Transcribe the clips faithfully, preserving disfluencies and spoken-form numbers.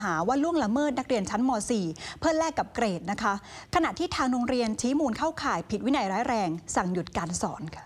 หาว่าล่วงละเมิดนักเรียนชั้นม .สี่ เพื่อแลกกับเกรดนะคะขณะที่ทางโรงเรียนชี้มูลเข้าข่ายผิดวินัยร้ายแรงสั่งหยุดการสอนค่ะ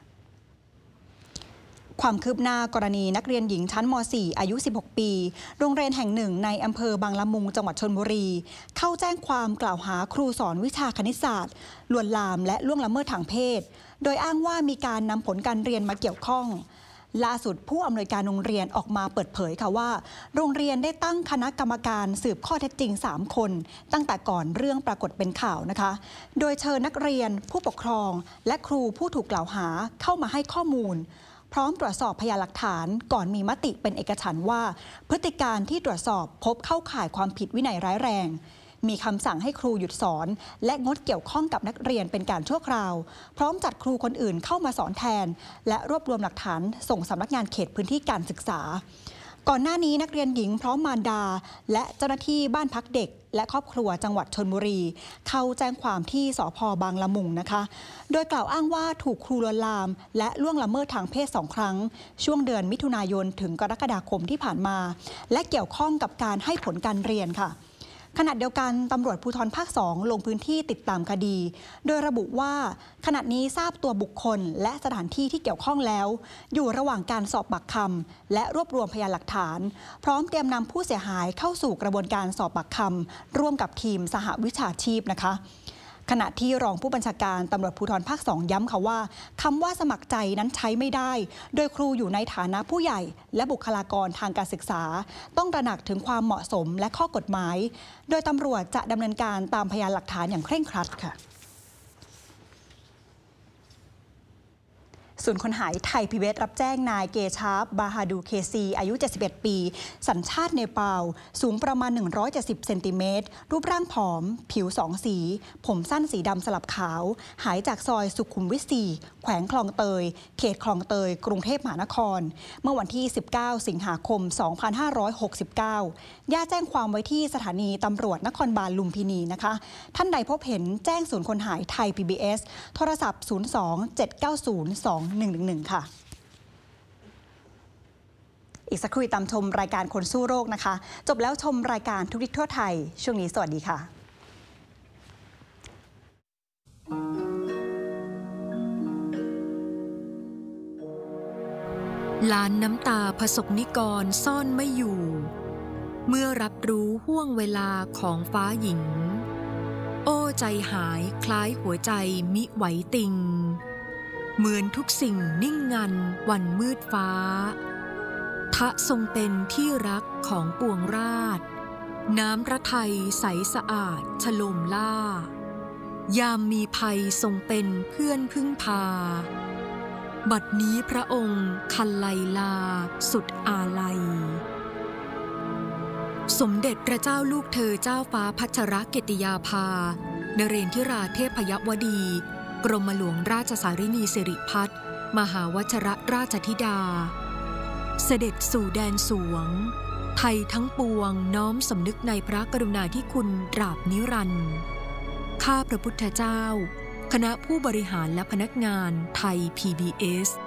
ความคืบหน้ากรณีนักเรียนหญิงชั้นม .สี่ อายุ สิบหก ปี โรงเรียนแห่งหนึ่งในอำเภอบางละมุงจังหวัดชลบุรีเข้าแจ้งความกล่าวหาครูสอนวิชาคณิตศาสตร์ลวนลามและล่วงละเมิดทางเพศโดยอ้างว่ามีการนำผลการเรียนมาเกี่ยวข้องล่าสุดผู้อำนวยการโรงเรียนออกมาเปิดเผยค่ะว่าโรงเรียนได้ตั้งคณะกรรมการสืบข้อเท็จจริงสามคนตั้งแต่ก่อนเรื่องปรากฏเป็นข่าวนะคะโดยเชิญนักเรียนผู้ปกครองและครูผู้ถูกกล่าวหาเข้ามาให้ข้อมูลพร้อมตรวจสอบพยานหลักฐานก่อนมีมติเป็นเอกฉันท์ว่าพฤติการที่ตรวจสอบพบเข้าข่ายความผิดวินัยร้ายแรงมีคำสั่งให้ครูหยุดสอนและงดเกี่ยวข้องกับนักเรียนเป็นการชั่วคราวพร้อมจัดครูคนอื่นเข้ามาสอนแทนและรวบรวมหลักฐานส่งสำนักงานเขตพื้นที่การศึกษาก่อนหน้านี้นักเรียนหญิงพร้อมมารดาและเจ้าหน้าที่บ้านพักเด็กและครอบครัวจังหวัดชลบุรีเข้าแจ้งความที่สภ.บางละมุงนะคะโดยกล่าวอ้างว่าถูกครูลวนลามและล่วงละเมิดทางเพศสองครั้งช่วงเดือนมิถุนายนถึงกรกฎาคมที่ผ่านมาและเกี่ยวข้องกับการให้ผลการเรียนค่ะขณะเดียวกันตำรวจภูธรภาคสองลงพื้นที่ติดตามคดีโดยระบุว่าขณะนี้ทราบตัวบุคคลและสถานที่ที่เกี่ยวข้องแล้วอยู่ระหว่างการสอบปากคำและรวบรวมพยานหลักฐานพร้อมเตรียมนำผู้เสียหายเข้าสู่กระบวนการสอบปากคำร่วมกับทีมสหวิชาชีพนะคะขณะที่รองผู้บัญชาการตำรวจภูธรภาคสองย้ำค่ะว่าคำว่าสมัครใจนั้นใช้ไม่ได้โดยครูอยู่ในฐานะผู้ใหญ่และบุคลากรทางการศึกษาต้องตระหนักถึงความเหมาะสมและข้อกฎหมายโดยตำรวจจะดำเนินการตามพยานหลักฐานอย่างเคร่งครัดค่ะศูนย์ค้นหาไทย พี บี เอส รับแจ้งนายเกชาร์ฟ บาฮาดูเคซีอายุ เจ็ดสิบเอ็ด ปีสัญชาติเนปาลสูงประมาณ หนึ่งร้อยเจ็ดสิบ เซนติเมตรรูปร่างผอมผิวสองสีผมสั้นสีดำสลับขาวหายจากซอยสุขุมวิท สี่ แขวงคลองเตยเขตคลองเตยกรุงเทพมหานครเมื่อวันที่ สิบเก้า สิงหาคม สองพันห้าร้อยหกสิบเก้า ญาติแจ้งความไว้ที่สถานีตำรวจนครบาลลุมพินีนะคะท่านใดพบเห็นแจ้งศูนย์ค้นหาไทย พี บี เอส โทรศัพท์ ศูนย์ สอง เจ็ด เก้า ศูนย์ สอง หนึ่ง หนึ่ง หนึ่ง ค่ะอีกสักครู่ตามชมรายการคนสู้โรคนะคะจบแล้วชมรายการทุกทิศทั่วไทยช่วงนี้สวัสดีค่ะล้านน้ำตาผสกนิกรซ่อนไม่อยู่เมื่อรับรู้ห่วงเวลาของฟ้าหญิงโอ้ใจหายคล้ายหัวใจมิไหวติงเหมือนทุกสิ่งนิ่งงันวันมืดฟ้าทะทรงเป็นที่รักของปวงราษฎร์น้ำพระทัยใสสะอาดฉโลมล่ายามมีภัยทรงเป็นเพื่อนพึ่งพาบัดนี้พระองค์คันไลลาสุดอาลัยสมเด็จพระเจ้าลูกเธอเจ้าฟ้าพัชรกิติยาภานเรนทิราเทพยวดีกรมหลวงราชสารินีสิริพัฒน์มหาวชรราชธิดาเสด็จสู่แดนสวงไทยทั้งปวงน้อมสำนึกในพระกรุณาธิคุณตราบนิรันดร์ข้าพระพุทธเจ้าคณะผู้บริหารและพนักงานไทย พี บี เอส